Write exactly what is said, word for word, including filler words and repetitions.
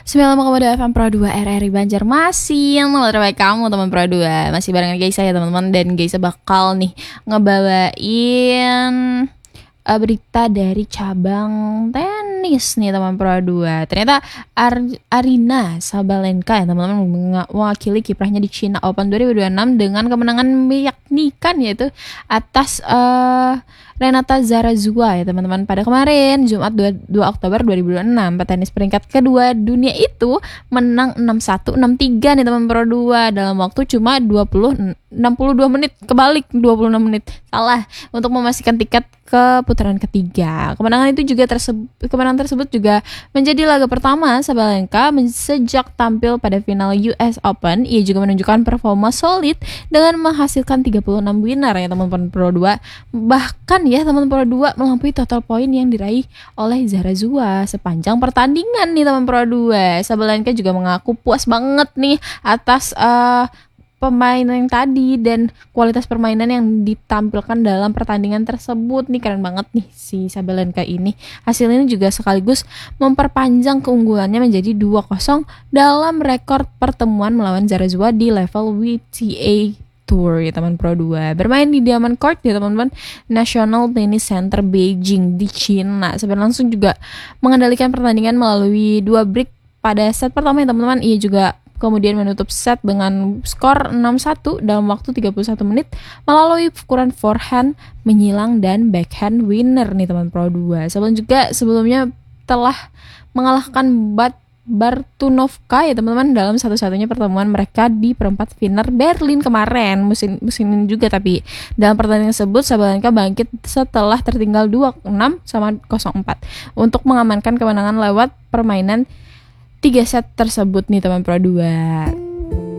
sembilan koma dua F M Pro dua R R I Banjarmasin. Halo terbaik kamu teman Pro dua. Masih barengan guys saya teman-teman. Dan guys bakal nih ngebawain uh, berita dari cabang tenis nih teman Pro dua. Ternyata Ar- Arina Sabalenka ya teman-teman mewakili kiprahnya di China Open dua ribu dua puluh enam dengan kemenangan meyakinkan yaitu atas uh, Renata Zarazua ya teman-teman pada kemarin Jumat dua Oktober dua ribu dua puluh enam. Petenis peringkat kedua dunia itu menang enam satu enam tiga nih teman Pro dua dalam waktu cuma dua puluh enam puluh dua menit, kebalik dua puluh enam menit salah, untuk memastikan tiket ke putaran ketiga. Kemenangan itu juga tersebut kemenangan tersebut juga menjadi laga pertama Sabalenka sejak tampil pada final U S Open. Ia juga menunjukkan performa solid dengan menghasilkan tiga puluh enam winner ya teman-teman Pro dua. Bahkan ya teman Pro dua melampaui total poin yang diraih oleh Zarazua sepanjang pertandingan nih teman Pro dua. Sabalenka juga mengaku puas banget nih atas uh, pemain yang tadi dan kualitas permainan yang ditampilkan dalam pertandingan tersebut. Nih keren banget nih si Sabalenka ini. Hasil ini juga sekaligus memperpanjang keunggulannya menjadi dua kosong dalam rekor pertemuan melawan Zarazua di level W T A Tour ya teman Pro dua. Bermain di Diamond Court ya teman-teman, National Tennis Center Beijing di China. Sebenarnya langsung juga mengendalikan pertandingan melalui dua break pada set pertama ya teman-teman. Ia juga kemudian menutup set dengan skor enam satu dalam waktu tiga puluh satu menit melalui pukulan forehand menyilang dan backhand winner nih teman Pro dua. Sebelum juga sebelumnya telah mengalahkan Bat Bartunovka ya teman-teman dalam satu-satunya pertemuan mereka di perempat final Berlin kemarin musim musim ini juga. Tapi dalam pertandingan tersebut Sabalenka bangkit setelah tertinggal dua enam sama nol empat untuk mengamankan kemenangan lewat permainan tiga set tersebut nih teman Pro dua.